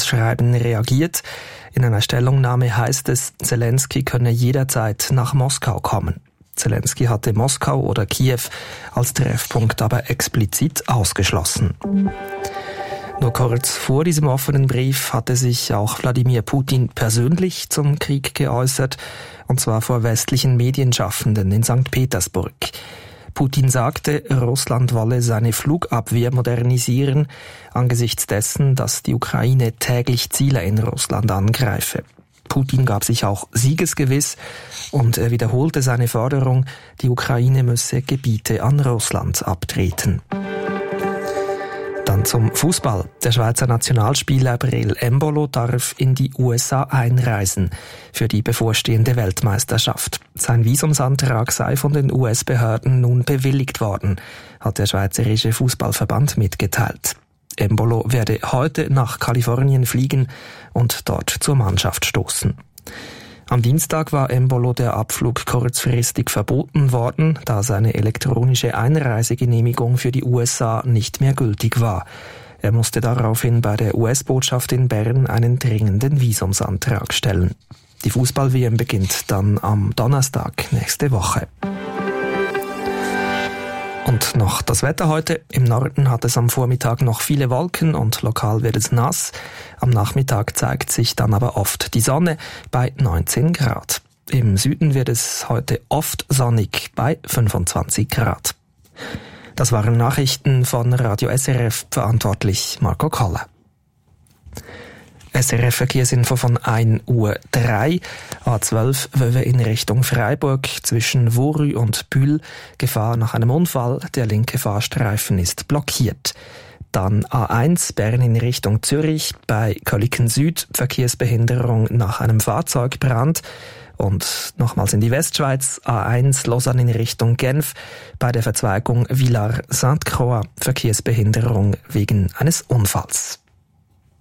Schreiben reagiert. In einer Stellungnahme heißt es, Zelensky könne jederzeit nach Moskau kommen. Zelensky hatte Moskau oder Kiew als Treffpunkt aber explizit ausgeschlossen. Nur kurz vor diesem offenen Brief hatte sich auch Wladimir Putin persönlich zum Krieg geäußert, und zwar vor westlichen Medienschaffenden in St. Petersburg. Putin sagte, Russland wolle seine Flugabwehr modernisieren, angesichts dessen, dass die Ukraine täglich Ziele in Russland angreife. Putin gab sich auch siegesgewiss und er wiederholte seine Forderung, die Ukraine müsse Gebiete an Russland abtreten. Dann zum Fußball. Der Schweizer Nationalspieler Breel Embolo darf in die USA einreisen für die bevorstehende Weltmeisterschaft. Sein Visumsantrag sei von den US-Behörden nun bewilligt worden, hat der Schweizerische Fußballverband mitgeteilt. Embolo werde heute nach Kalifornien fliegen und dort zur Mannschaft stoßen. Am Dienstag war Embolo der Abflug kurzfristig verboten worden, da seine elektronische Einreisegenehmigung für die USA nicht mehr gültig war. Er musste daraufhin bei der US-Botschaft in Bern einen dringenden Visumsantrag stellen. Die Fußball-WM beginnt dann am Donnerstag nächste Woche. Und noch das Wetter heute. Im Norden hat es am Vormittag noch viele Wolken und lokal wird es nass. Am Nachmittag zeigt sich dann aber oft die Sonne bei 19 Grad. Im Süden wird es heute oft sonnig bei 25 Grad. Das waren Nachrichten von Radio SRF, verantwortlich Marco Koller. SRF-Verkehrsinfo von 1:03 Uhr. A12 Wöwe in Richtung Freiburg zwischen Vorü und Bühl. Gefahr nach einem Unfall. Der linke Fahrstreifen ist blockiert. Dann A1 Bern in Richtung Zürich. Bei Köliken Süd Verkehrsbehinderung nach einem Fahrzeugbrand. Und nochmals in die Westschweiz. A1 Lausanne in Richtung Genf. Bei der Verzweigung Villars-Sainte-Croix Verkehrsbehinderung wegen eines Unfalls.